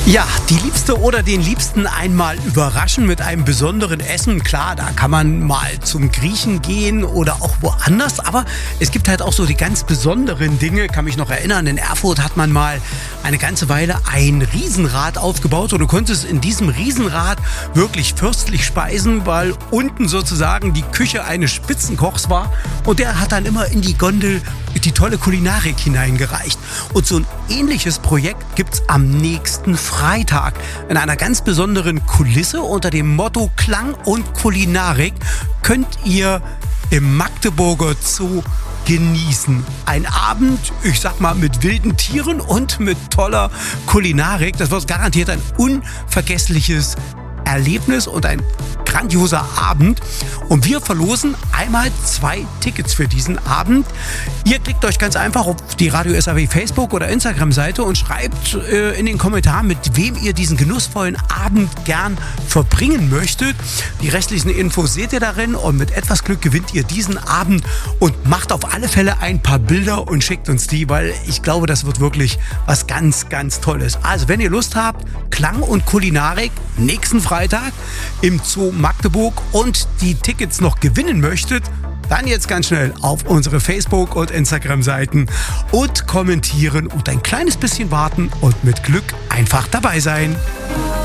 Ja, die Liebste oder den Liebsten einmal überraschen mit einem besonderen Essen. Klar, da kann man mal zum Griechen gehen oder auch woanders. Aber es gibt halt auch so die ganz besonderen Dinge. Ich kann mich noch erinnern, in Erfurt hat man mal eine ganze Weile ein Riesenrad aufgebaut. Und du konntest in diesem Riesenrad wirklich fürstlich speisen, weil unten sozusagen die Küche eines Spitzenkochs war. Und der hat dann immer in die Gondel die tolle Kulinarik hineingereicht. Und so ein ähnliches Projekt gibt's am nächsten Freitag. In einer ganz besonderen Kulisse unter dem Motto Klang und Kulinarik könnt ihr im Magdeburger Zoo genießen. Ein Abend, ich sag mal, mit wilden Tieren und mit toller Kulinarik. Das wird garantiert ein unvergessliches Erlebnis und ein grandioser Abend. Und wir verlosen einmal 2 Tickets für diesen Abend. Ihr klickt euch ganz einfach auf die Radio SAW Facebook- oder Instagram-Seite und schreibt in den Kommentaren, mit wem ihr diesen genussvollen Abend gern verbringen möchtet. Die restlichen Infos seht ihr darin und mit etwas Glück gewinnt ihr diesen Abend und macht auf alle Fälle ein paar Bilder und schickt uns die, weil ich glaube, das wird wirklich was ganz, ganz Tolles. Also, wenn ihr Lust habt, Klang und Kulinarik nächsten Freitag im Zoo Magdeburg und die Tickets noch gewinnen möchtet, dann jetzt ganz schnell auf unsere Facebook- und Instagram-Seiten und kommentieren und ein kleines bisschen warten und mit Glück einfach dabei sein.